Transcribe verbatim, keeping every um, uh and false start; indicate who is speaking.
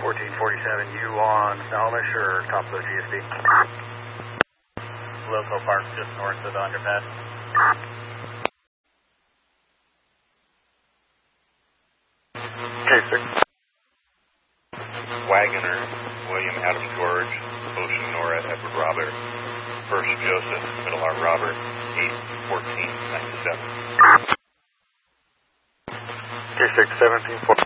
Speaker 1: fourteen forty-seven, you on Salish or top of the G S D?
Speaker 2: Loco Park, just north of the underpass.
Speaker 1: K six.
Speaker 3: Wagoner, William Adam George, Ocean Nora, Edward Robert, First Joseph, Middle Art Robert, eight fourteen ninety-seven.
Speaker 1: K six, seventeen four.